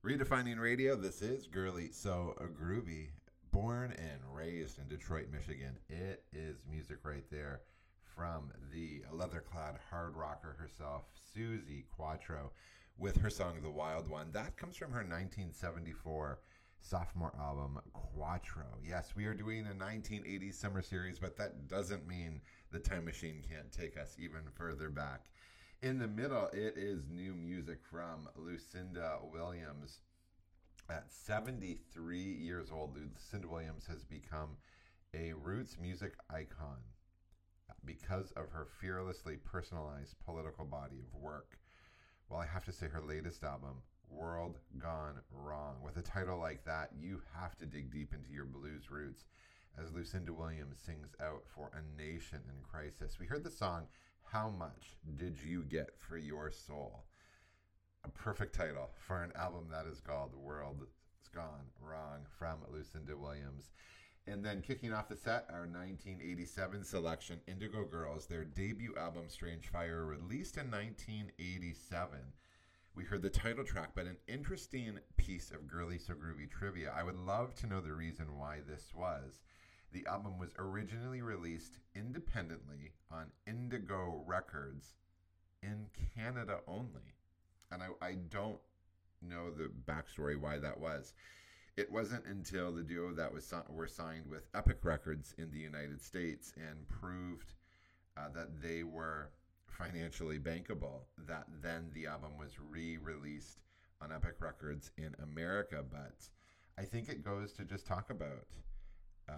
Redefining radio, this is Girly So Groovy. Born and raised in Detroit, Michigan. It is music right there from the leather-clad hard rocker herself, Suzi Quatro, with her song The Wild One. That comes from her 1974 sophomore album, Quatro. Yes, we are doing a 1980s summer series, but that doesn't mean the time machine can't take us even further back. In the middle, it is new music from Lucinda Williams. At 73 years old, Lucinda Williams has become a roots music icon because of her fearlessly personalized political body of work. Well, I have to say her latest album, World Gone Wrong, with a title like that, you have to dig deep into your blues roots as Lucinda Williams sings out for a nation in crisis. We heard the song, How Much Did You Get for Your Soul? A perfect title for an album that is called World's Gone Wrong from Lucinda Williams. And then kicking off the set, our 1987 selection, Indigo Girls, their debut album, Strange Fire, released in 1987. We heard the title track, but an interesting piece of Girly So Groovy trivia. I would love to know the reason why this was. The album was originally released independently on Indigo Records in Canada only. And I don't know the backstory why that was. It wasn't until the duo that were signed with Epic Records in the United States and proved that they were financially bankable that then the album was re-released on Epic Records in America. But I think it goes to just talk about